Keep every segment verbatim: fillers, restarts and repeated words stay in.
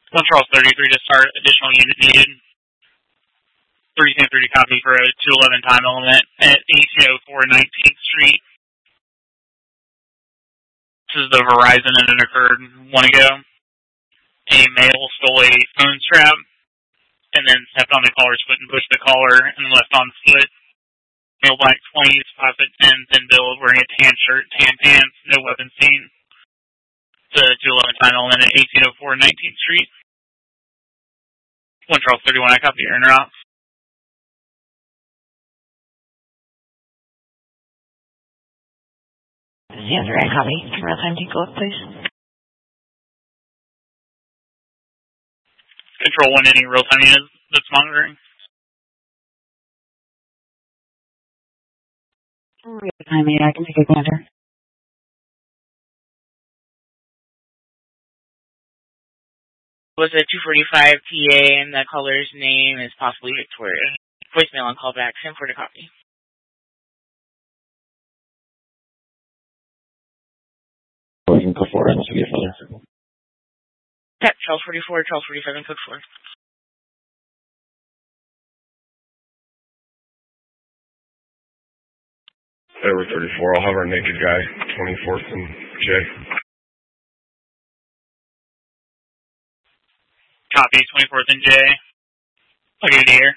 one Charles thirty-three to start, additional unit needed. thirty-ten thirty copy for a two eleven time element at eighteen oh four nineteenth Street. This is the Verizon and it occurred one ago. A male stole a phone strap and then stepped on the caller's foot and pushed the caller and left on foot. Male black twenties, five foot ten, thin build, wearing a tan shirt, tan pants, no weapon seen. It's a two eleven time element at eighteen oh four nineteenth Street. one Charles thirty-one, I copy your interrupt. This is Andrew, I copy. Can real time take a look, please? Control one, any real time unit that's monitoring. Real time, yeah, I can take a gander. Was a two forty-five P A and the caller's name is possibly Victoria. Voicemail on callback. Send for the copy. We can code four, and this will be a further. Yep, Charles forty-four, Charles forty-seven, code four. Over thirty-four, I'll have our naked guy, twenty-fourth and J. Copy, twenty-fourth and J. I'll give it here.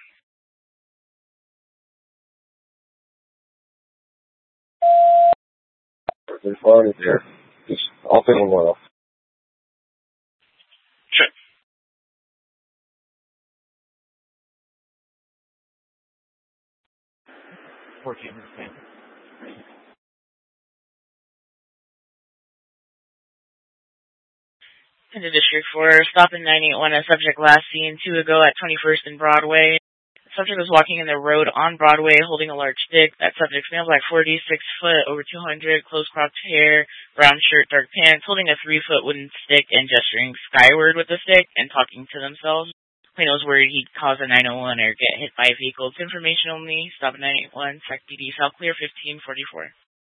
thirty-four is here. Just, I'll take one more off. Sure. fourteen. Into District four, stop in nine eight one, a subject last seen two ago at twenty-first and Broadway. The subject was walking in the road on Broadway holding a large stick. That subject's male, like forty-six foot, over two hundred, close-cropped hair, brown shirt, dark pants, holding a three-foot wooden stick and gesturing skyward with the stick and talking to themselves. Plain was worried he'd cause a nine oh one or get hit by a vehicle. It's information only. Stop at nine eight one, S A C P D, South Clear, fifteen forty-four.